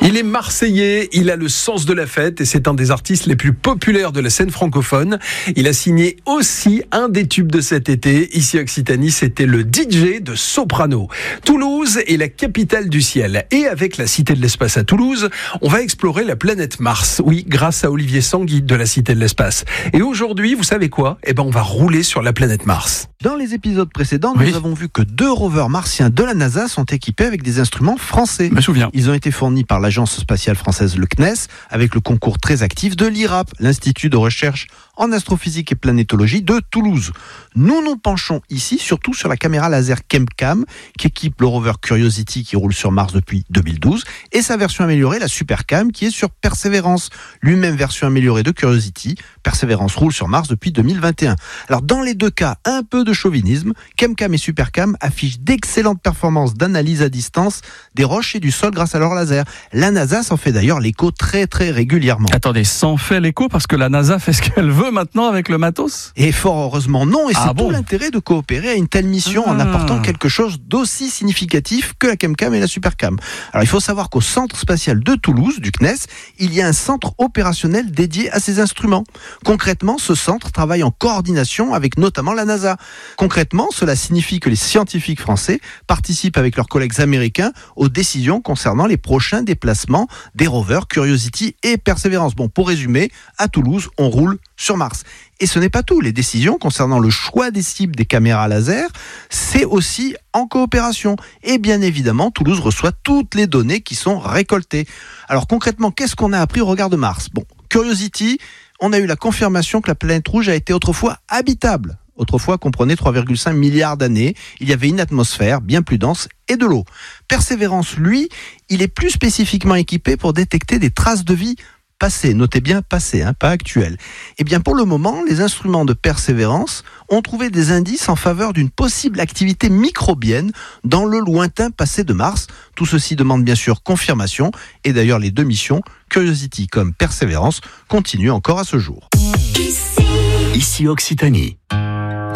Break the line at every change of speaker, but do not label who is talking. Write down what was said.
Il est marseillais, il a le sens de la fête et c'est un des artistes les plus populaires de la scène francophone. Il a signé aussi un des tubes de cet été. Ici Occitanie, c'était le DJ de Soprano. Toulouse est la capitale du ciel. Et avec la Cité de l'Espace à Toulouse, on va explorer la planète Mars. Oui, grâce à Olivier Sanguy de la Cité de l'Espace. Et aujourd'hui, vous savez quoi ? On va rouler sur la planète Mars.
Dans les épisodes précédents, nous avons vu que 2 rovers martiens de la NASA sont équipés avec des instruments français.
Je me souviens.
Ils ont été fournis par l'agence spatiale française, le CNES, avec le concours très actif de l'IRAP, l'Institut de recherche en astrophysique et planétologie de Toulouse. Nous nous penchons ici surtout sur la caméra laser ChemCam qui équipe le rover Curiosity qui roule sur Mars depuis 2012 et sa version améliorée, la SuperCam, qui est sur Perseverance, lui-même version améliorée de Curiosity. Perseverance roule sur Mars depuis 2021. Alors dans les deux cas, un peu de chauvinisme, ChemCam et SuperCam affichent d'excellentes performances d'analyse à distance des roches et du sol grâce à leur laser. La NASA s'en fait d'ailleurs l'écho très régulièrement.
Attendez, s'en fait l'écho parce que la NASA fait ce qu'elle veut maintenant avec le matos ?
Et fort heureusement non, et c'est tout l'intérêt de coopérer à une telle mission en apportant quelque chose d'aussi significatif que la ChemCam et la SuperCam. Alors il faut savoir qu'au centre spatial de Toulouse, du CNES, il y a un centre opérationnel dédié à ces instruments. Concrètement, ce centre travaille en coordination avec notamment la NASA. Concrètement, cela signifie que les scientifiques français participent avec leurs collègues américains aux décisions concernant les prochains déplacements des rovers Curiosity et Perseverance. Bon, pour résumer, à Toulouse, on roule sur Mars. Et ce n'est pas tout. Les décisions concernant le choix des cibles des caméras laser, c'est aussi en coopération. Et bien évidemment, Toulouse reçoit toutes les données qui sont récoltées. Alors concrètement, qu'est-ce qu'on a appris au regard de Mars ? Bon, Curiosity, on a eu la confirmation que la planète rouge a été autrefois habitable. Autrefois comprenait 3,5 milliards d'années. Il y avait une atmosphère bien plus dense et de l'eau. Perseverance, lui, il est plus spécifiquement équipé pour détecter des traces de vie passé, notez bien passé, pas actuel. Eh bien pour le moment, les instruments de Perseverance ont trouvé des indices en faveur d'une possible activité microbienne dans le lointain passé de Mars. Tout ceci demande bien sûr confirmation et d'ailleurs les 2 missions, Curiosity comme Perseverance, continuent encore à ce jour.
Ici Occitanie.